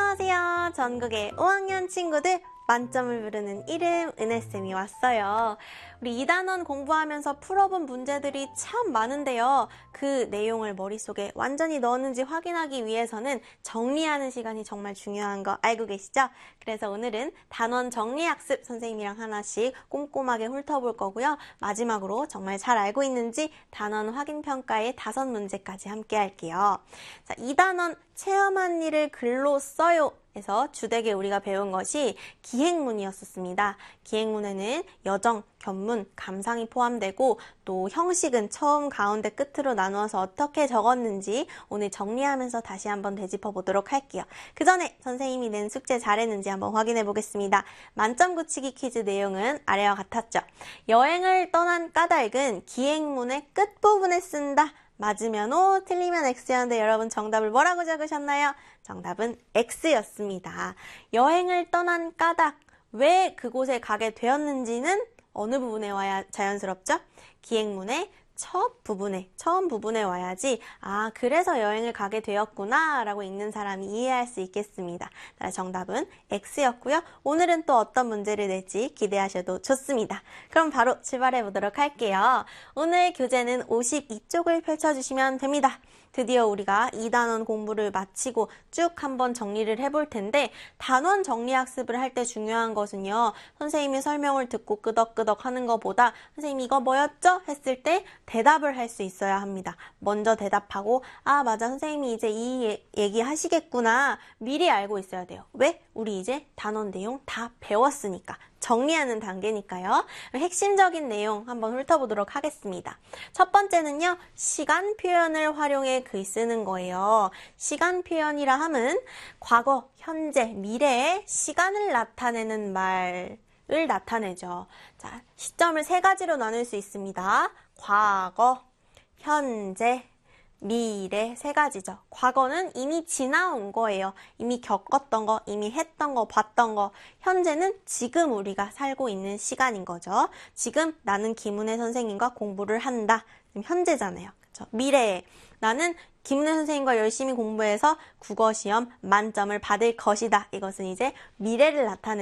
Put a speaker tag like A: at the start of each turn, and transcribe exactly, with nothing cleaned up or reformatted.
A: 안녕하세요. 전국의 오 학년 친구들, 만점을 부르는 이름 은혜쌤이 왔어요. 우리 이 단원 공부하면서 풀어본 문제들이 참 많은데요. 그 내용을 머릿속에 완전히 넣었는지 확인하기 위해서는 정리하는 시간이 정말 중요한 거 알고 계시죠? 그래서 오늘은 단원 정리학습 선생님이랑 하나씩 꼼꼼하게 훑어볼 거고요. 마지막으로 정말 잘 알고 있는지 단원 확인평가의 다섯 문제까지 함께 할게요. 자, 이 단원 체험한 일을 글로 써요. 에서 주되게 우리가 배운 것이 기행문이었습니다. 기행문에는 여정, 견문, 감상이 포함되고 또 형식은 처음, 가운데, 끝으로 나누어서 어떻게 적었는지 오늘 정리하면서 다시 한번 되짚어 보도록 할게요. 그 전에 선생님이 낸 숙제 잘했는지 한번 확인해 보겠습니다. 만점 굳히기 퀴즈 내용은 아래와 같았죠. 여행을 떠난 까닭은 기행문의 끝부분에 쓴다. 맞으면 O, 틀리면 X였는데 여러분 정답을 뭐라고 적으셨나요? 정답은 X였습니다. 여행을 떠난 까닭, 왜 그곳에 가게 되었는지는 어느 부분에 와야 자연스럽죠? 기행문의 첫 부분에, 처음 부분에 와야지 아, 그래서 여행을 가게 되었구나 라고 읽는 사람이 이해할 수 있겠습니다. 정답은 X였고요. 오늘은 또 어떤 문제를 낼지 기대하셔도 좋습니다. 그럼 바로 출발해 보도록 할게요. 오늘 교재는 오십이 쪽을 펼쳐주시면 됩니다. 드디어 우리가 이 단원 공부를 마치고 쭉 한번 정리를 해볼 텐데 단원 정리 학습을 할 때 중요한 것은요. 선생님이 설명을 듣고 끄덕끄덕 하는 것보다 선생님 이거 뭐였죠? 했을 때 대답을 할 수 있어야 합니다. 먼저 대답하고 아 맞아 선생님이 이제 이 얘기 하시겠구나 미리 알고 있어야 돼요. 왜? 우리 이제 단원 내용 다 배웠으니까. 정리하는 단계니까요. 핵심적인 내용 한번 훑어보도록 하겠습니다. 첫 번째는요. 시간 표현을 활용해 글 쓰는 거예요. 시간 표현이라 함은 과거, 현재, 미래의 시간을 나타내는 말을 나타내죠. 자, 시점을 세 가지로 나눌 수 있습니다. 과거, 현재, 미래 세 가지죠. 과거는 이미 지나온 거예요. 이미 겪었던 거, 이미 했던 거, 봤던 거. 현재는 지금 우리가 살고 있는 시간인 거죠. 지금 나는 김은혜 선생님과 공부를 한다. 현재잖아요. 그렇죠? 미래에 나는 김은혜 선생님과 열심히 공부해서 국어시험 만점을 받을 것이다. 이것은 이제 미래를 나타내는